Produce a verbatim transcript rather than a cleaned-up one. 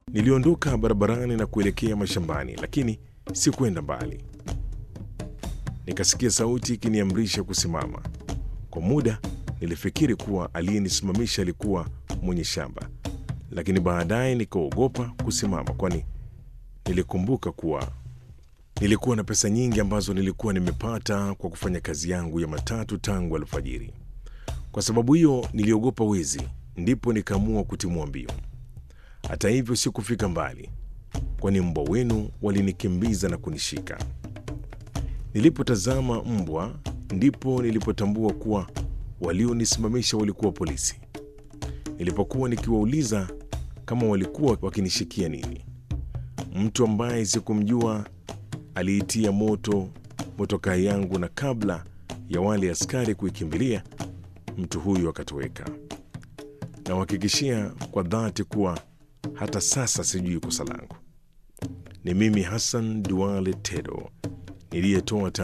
Niliondoka barabarani na kuelekea mashambani, lakini sikwenda mbali. Nikasikia sauti ikiniamrisha kusimama. Kwa muda nilifikiri kuwa aliyenisimamisha alikuwa mwenye shamba, lakini baadaye nikaogopa kusimama, kwani nilikumbuka kuwa nilikuwa na pesa nyingi ambazo nilikuwa nimepata kwa kufanya kazi yangu ya matatu tangu alfajiri. Kwa sababu hiyo niliogopa wezi, ndipo nikaamua kutimua mbio. Hata hivyo sikufika mbali, kwani mbwa wenu walinikimbiza na kunishika. Nilipotazama mbwa, ndipo nilipotambua kuwa walionisimamisha walikuwa polisi. Nilipokuwa nikiwauliza kama walikuwa wakinishikia nini, mtu ambaye sikumjua aliitia moto motokaa yangu, na kabla ya wale askari kuikimbilia, mtu huyu akatoweka. Na wahakikishia kwa dhati kuwa hata sasa sijui kosa langu. Ni mimi Hassan Duale Tedo niliyetoa